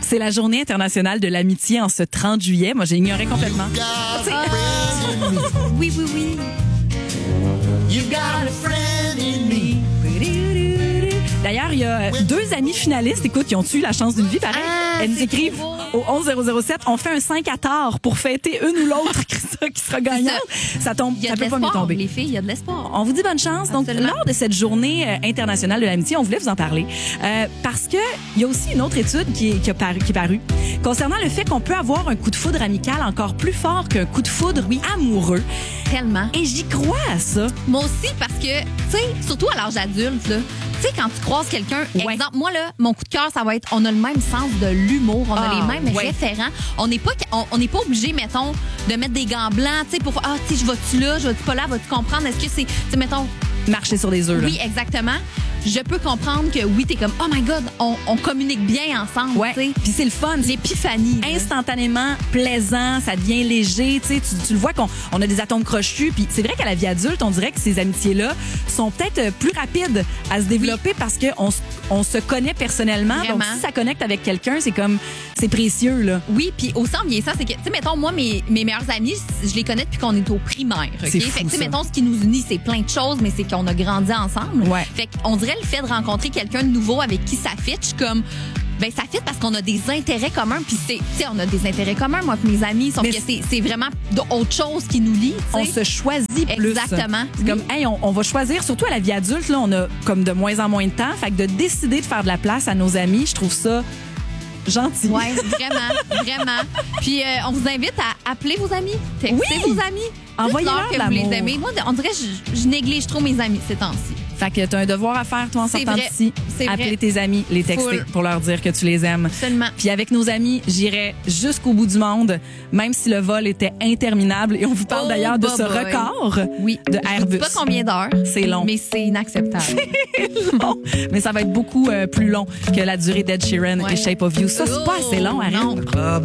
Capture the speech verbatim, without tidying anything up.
C'est la journée internationale de l'amitié en ce trente juillet. Moi, j'ai ignoré complètement. Ah, oui, oui, oui. You got a friend in me. D'ailleurs, il y a deux amis finalistes, écoute, qui ont eu la chance d'une vie pareille. Ah, Elles nous c'est écrivent trop au onze zéro zéro sept. On fait un cinq à tard pour fêter une ou l'autre qui sera, qui sera gagnante. Ça tombe, Il y a ça de peut pas mieux l'espoir, tomber. les filles, il y a de l'espoir. On vous dit bonne chance. Donc, Absolument. lors de cette journée euh, internationale de l'amitié, on voulait vous en parler euh, parce que il y a aussi une autre étude qui est, qui, a paru, qui est parue concernant le fait qu'on peut avoir un coup de foudre amical encore plus fort qu'un coup de foudre oui. amoureux. Tellement. Et j'y crois à ça. Moi aussi, parce que, tu sais, surtout à l'âge adulte, là, tu sais, quand tu croises quelqu'un, Ouais. exemple, moi, là, mon coup de cœur, ça va être, on a le même sens de l'humour, on Ah, a les mêmes ouais. référents. On n'est pas, on, on n'est pas obligé, mettons, de mettre des gants blancs, tu sais, pour, ah, tu sais, je vais-tu là, je vais-tu pas là, vas-tu comprendre? Est-ce que c'est, tu sais, mettons, Marcher sur des œufs. là. oui, exactement. Je peux comprendre que oui, t'es comme, oh my God, on, on communique bien ensemble, Ouais. tu sais. Puis c'est le fun. C'est L'épiphanie. là. instantanément plaisant, ça devient léger, tu sais, tu, tu le vois qu'on on a des atomes crochus, puis c'est vrai qu'à la vie adulte, on dirait que ces amitiés-là sont peut-être euh, plus rapides à se développer parce que on, s- on se connaît personnellement. Vraiment. Donc si ça connecte avec quelqu'un, c'est comme c'est précieux là. Oui, puis aussi en vieillissant, c'est que, tu sais, mettons, moi, mes, mes meilleurs amis, je les connais depuis qu'on est au primaire. OK? C'est Fait fou, que, tu sais, ça. mettons, ce qui nous unit, c'est plein de choses, mais c'est qu'on a grandi ensemble. Ouais. Fait qu'on dirait le fait de rencontrer quelqu'un de nouveau avec qui ça fit, je suis comme. Ben ça fit parce qu'on a des intérêts communs, puis c'est, tu sais, on a des intérêts communs, moi et mes amis, sauf Mais que c'est, c'est vraiment d'autres choses qui nous lient. tu On sais. se choisit plus. Exactement. C'est comme, hey, on, on va choisir, surtout à la vie adulte, là, on a comme de moins en moins de temps. Fait que de décider de faire de la place à nos amis, je trouve ça gentil. Ouais, vraiment, vraiment. Puis euh, on vous invite à appeler vos amis, texter Oui. vos amis, Envoyez-leur dites-leur que de vous l'amour. les aimez. Moi, on dirait que je, je néglige trop mes amis ces temps-ci. Fait que t'as un devoir à faire, toi, en C'est sortant vrai. d'ici. C'est Appeler vrai. tes amis, les texter Full. pour leur dire que tu les aimes. Absolument. Puis avec nos amis, j'irai jusqu'au bout du monde, même si le vol était interminable. Et on vous parle Oh, d'ailleurs de bah ce boy. record Oui. de Je vous Airbus. dis pas combien d'heures. C'est long. Mais c'est inacceptable. long, mais ça va être beaucoup euh, plus long que la durée d'Ed Sheeran Ouais. et Shape of You. Ça, c'est pas Oh, assez long, Ariane. non.